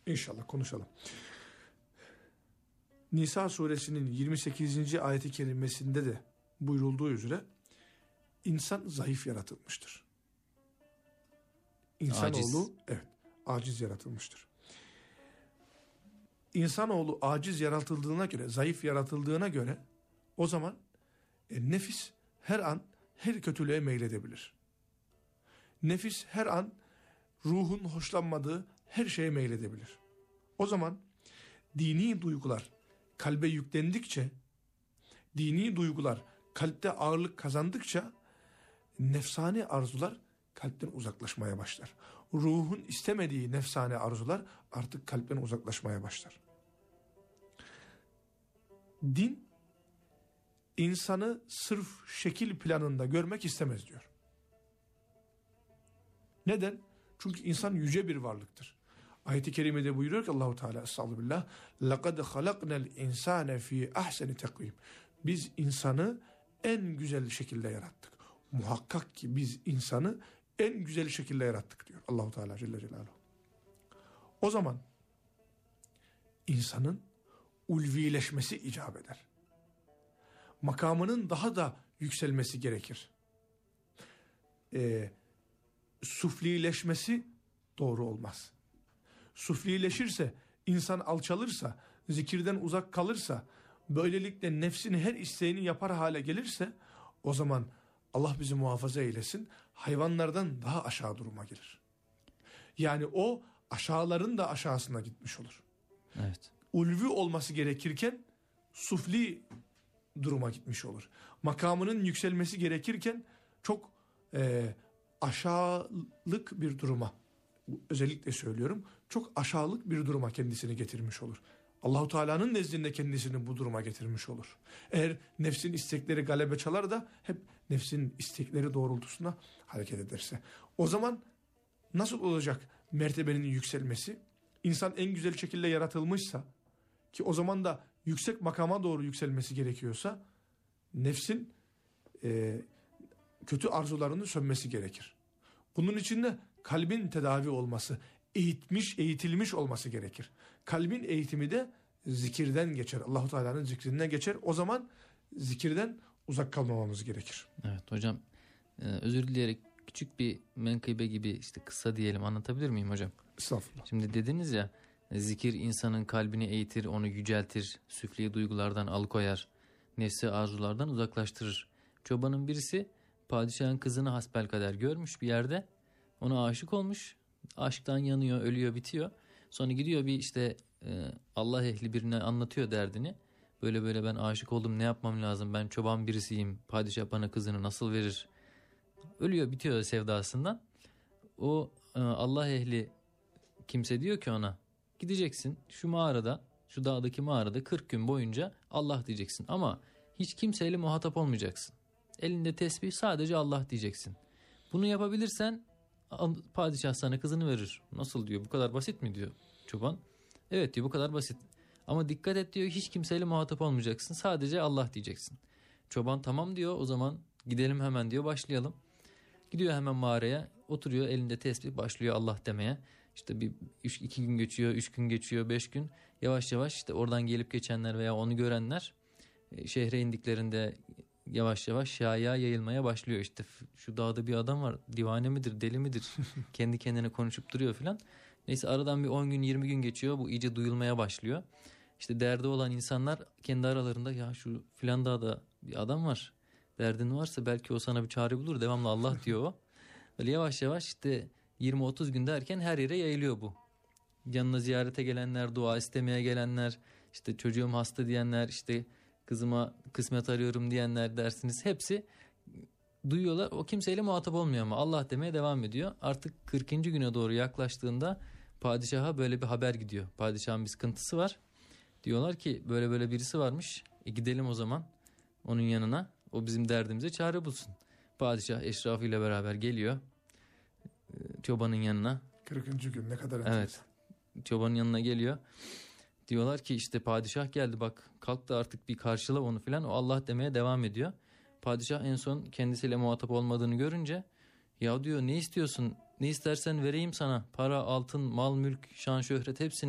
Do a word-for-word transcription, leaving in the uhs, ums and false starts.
İnşallah konuşalım. Nisa suresinin yirmi sekizinci ayeti kerimesinde de buyurulduğu üzere insan zayıf yaratılmıştır. İnsanoğlu evet aciz yaratılmıştır. İnsanoğlu aciz yaratıldığına göre, zayıf yaratıldığına göre o zaman e, nefis her an her kötülüğe meyledebilir. Nefis her an ruhun hoşlanmadığı her şeye meyledebilir. O zaman dini duygular kalbe yüklendikçe, dini duygular kalpte ağırlık kazandıkça nefsani arzular kalpten uzaklaşmaya başlar. Ruhun istemediği nefsani arzular artık kalpten uzaklaşmaya başlar. Din insanı sırf şekil planında görmek istemez diyor. Neden? Çünkü insan yüce bir varlıktır. Ayet-i kerimede buyuruyor ki Allahu Teala estağfirullah لَقَدْ خَلَقْنَا الْاِنْسَانَ ف۪ي اَحْسَنِ تَقْوِيمٍ Biz insanı en güzel şekilde yarattık. Muhakkak ki biz insanı en güzel şekilde yarattık diyor Allahu Teala Celle Celaluhu. O zaman insanın ulvileşmesi icap eder. Makamının daha da yükselmesi gerekir. Ee, suflileşmesi doğru olmaz. Suflileşirse, insan alçalırsa, zikirden uzak kalırsa, böylelikle nefsini her isteğini yapar hale gelirse, o zaman Allah bizi muhafaza eylesin, hayvanlardan daha aşağı duruma gelir. Yani o aşağıların da aşağısına gitmiş olur. Evet. Ulvi olması gerekirken sufli duruma gitmiş olur. Makamının yükselmesi gerekirken çok e, aşağılık bir duruma, özellikle söylüyorum, çok aşağılık bir duruma kendisini getirmiş olur. Allahu Teala'nın nezdinde kendisini bu duruma getirmiş olur. Eğer nefsin istekleri galebe çalar da hep nefsin istekleri doğrultusunda hareket ederse. O zaman nasıl olacak mertebenin yükselmesi? İnsan en güzel şekilde yaratılmışsa, ki o zaman da yüksek makama doğru yükselmesi gerekiyorsa, nefsin e, kötü arzularının sönmesi gerekir. Bunun için de kalbin tedavi olması, eğitmiş, eğitilmiş olması gerekir. Kalbin eğitimi de zikirden geçer. Allahu Teala'nın zikrinden geçer. O zaman zikirden uzak kalmamamız gerekir. Evet hocam, e, özür dileyerek küçük bir menkıbe gibi, işte kısa diyelim, anlatabilir miyim hocam? Estağfurullah. Şimdi dediniz ya, zikir insanın kalbini eğitir, onu yüceltir, süfli duygulardan alıkoyar, nefsi arzulardan uzaklaştırır. Çobanın birisi padişahın kızını hasbelkader görmüş bir yerde, ona aşık olmuş, aşktan yanıyor, ölüyor, bitiyor. Sonra gidiyor bir işte e, Allah ehli birine anlatıyor derdini. Böyle böyle ben aşık oldum, ne yapmam lazım, ben çoban birisiyim, padişah bana kızını nasıl verir? Ölüyor, bitiyor sevdasından. O e, Allah ehli kimse diyor ki ona, gideceksin şu mağarada, şu dağdaki mağarada kırk gün boyunca Allah diyeceksin ama hiç kimseyle muhatap olmayacaksın. Elinde tesbih, sadece Allah diyeceksin. Bunu yapabilirsen padişah sana kızını verir. Nasıl diyor, bu kadar basit mi diyor çoban. Evet diyor, bu kadar basit. Ama dikkat et diyor, hiç kimseyle muhatap olmayacaksın, sadece Allah diyeceksin. Çoban tamam diyor, o zaman gidelim hemen diyor, başlayalım. Gidiyor hemen mağaraya, oturuyor, elinde tesbih, başlıyor Allah demeye. İşte bir üç, iki gün geçiyor, üç gün geçiyor, beş gün. Yavaş yavaş işte oradan gelip geçenler veya onu görenler şehre indiklerinde yavaş yavaş şaya yayılmaya başlıyor. İşte şu dağda bir adam var, divane midir, deli midir, kendi kendine konuşup duruyor filan. Neyse aradan bir on gün yirmi gün geçiyor, bu iyice duyulmaya başlıyor. İşte derdi olan insanlar kendi aralarında, ya şu filan dağda bir adam var, derdin varsa belki o sana bir çare bulur, devamlı Allah diyor o. Böyle yavaş yavaş işte yirmi otuz gün derken her yere yayılıyor bu. Yanına ziyarete gelenler, dua istemeye gelenler, işte çocuğum hasta diyenler, işte kızıma kısmet arıyorum diyenler dersiniz, hepsi duyuyorlar. O kimseyle muhatap olmuyor ama Allah demeye devam ediyor. Artık kırkıncı güne doğru yaklaştığında padişaha böyle bir haber gidiyor. Padişahın bir sıkıntısı var. Diyorlar ki böyle böyle birisi varmış. E gidelim o zaman onun yanına. O bizim derdimize çare bulsun. Padişah eşrafıyla beraber geliyor çobanın yanına. kırkıncı gün ne kadar enteresan. Evet. Çobanın yanına geliyor. Diyorlar ki işte padişah geldi, bak kalk da artık bir karşıla onu filan. O Allah demeye devam ediyor. Padişah en son kendisiyle muhatap olmadığını görünce, ya diyor, ne istiyorsun? Ne istersen vereyim sana. Para, altın, mal, mülk, şan, şöhret hepsini